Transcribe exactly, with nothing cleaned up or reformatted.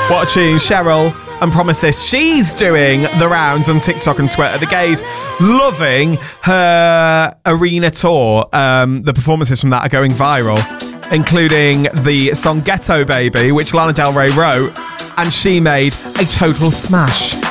watching Cheryl and Promises. She's doing the rounds on TikTok and Twitter. The gays loving her arena tour. Um, the performances from that are going viral, including the song Ghetto Baby, which Lana Del Rey wrote, and she made a total smash.